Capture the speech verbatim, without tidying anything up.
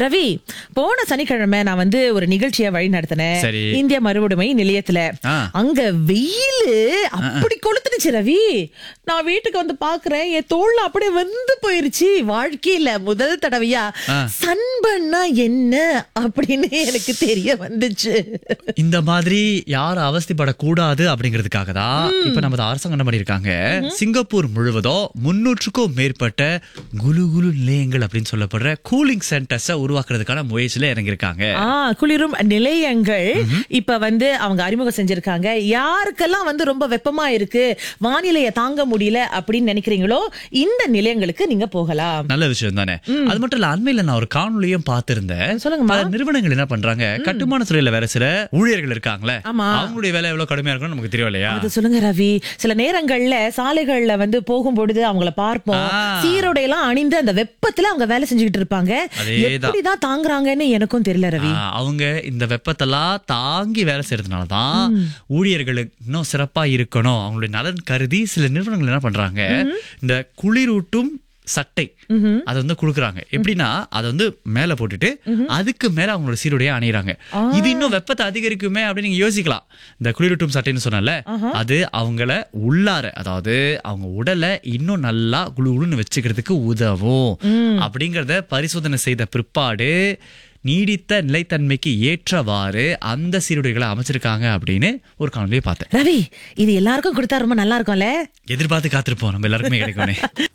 ரவி, போன சனிக்கிழமை நான் வந்து ஒரு நிகழ்ச்சியை வழி நடத்தினேன். சரி. இந்திய மறுவடுமை நிலையத்துல. ஆ. அங்க வெயிலு அப்படி கொளுத்துனுச்சு ரவி. நான் வீட்டுக்கு வந்து பாக்குறேன், என் தோல்ல அப்படியே வந்து போயிருச்சு. வாழ்க்கையில முதல் தடவையா ஆ. சன்பன்னா என்ன அப்படின்னு எனக்கு தெரிய வந்துச்சு. இந்த மாதிரி யாரும் அவஸ்தைப்படக்கூடாது அப்படிங்கிறதுக்காக தான் இப்ப நமது அரசாங்கம் என்ன பண்ணிருக்காங்க, சிங்கப்பூர் முழுவதும் முன்னூற்றுக்கும் மேற்பட்ட குலு குலு நிலையங்கள் அப்படின்னு சொல்லப்படுற கூலிங் சென்டர்ஸ் உருவாக்குறதுக்கான முயற்சியில இறங்கியிருக்காங்க. ஆ, குளிரும் நிலையங்கள் இப்ப வந்து அவங்க அறிமுகம் செஞ்சிருக்காங்க. யாருக்கெல்லாம் வந்து ரொம்ப வெப்பமா இருக்கு, வானிலையை தாங்க முடியல அப்படின்னு நினைக்கிறீங்களோ இந்த நிலையங்களுக்கு நீங்க போகலாம். நல்ல விஷயம் தானே. அது மட்டும் இல்ல, அண்மையில நான் ஒரு காணொலியும் பார்த்திருந்தேன். சொல்லுங்கம்மா. பல நிறுவனங்கள் என்ன பண்றாங்க, கட்டுமான துறையில வேற சில ஊழியர்கள் இருக்காங்களே, ஆமா. அவங்களுடைய வேலை எவ்வளவு கடுமையா இருக்கும்னு நமக்கு தெரியும் இல்லையா? அது சொல்லுங்க ரவி. சில நேரங்கள்ல சாலைகள்ல வந்து போகும்பொழுது அவங்கள பார்ப்போம், ஆ. சீரோடை எல்லாம் அணிந்து அந்த வெப்பத்துல அவங்க வேலை செஞ்சுக்கிட்டு இருப்பாங்க. அதேதான். எப்படிதான் தாங்குறாங்கன்னு எனக்கும் தெரியல ரவி. ஆ, அவங்க இந்த வெப்பத்தெல்லாம் தாங்கி வேலை செய்யறதுனாலதான் ஊழியர்களுக்கு இன்னும் சிறப்பா இருக்கணும், அவங்களுடைய நலன் கருதி சில நிறுவனங்கள் என்ன பண்றாங்க, இந்த குளிரூட்டும் சட்டை அதை வந்து குடுக்குறாங்க. எப்படின்னா அதை வந்து மேல போட்டுட்டு அதுக்கு மேல அவங்களோட சீருடையை அணியறாங்க. இது இன்னும் வெப்பத்தை அதிகரிக்குமே அப்படின்னு நீங்க யோசிக்கலாம். இந்த குளிரூட்டும் சட்டைன்னு சொன்னால அது அவங்கள உள்ளார, அதாவது அவங்க உடலை இன்னும் நல்லா குளுகுளுன்னு வச்சுக்கிறதுக்கு உதவும் அப்படிங்கறத பரிசோதனை செய்த பிற்பாடு நீடித்த நிலைத்தன்மைக்கு ஏற்றவாறு அந்த சீருடைகளை அமைச்சிருக்காங்க அப்படின்னு ஒரு காணொலியை பார்த்தேன். ரவி, இது எல்லாருக்கும் கொடுத்தா ரொம்ப நல்லா இருக்கும்ல. எதிர்பார்த்து காத்திருப்போம், நம்ம எல்லாருக்குமே கிடைக்கும்னே.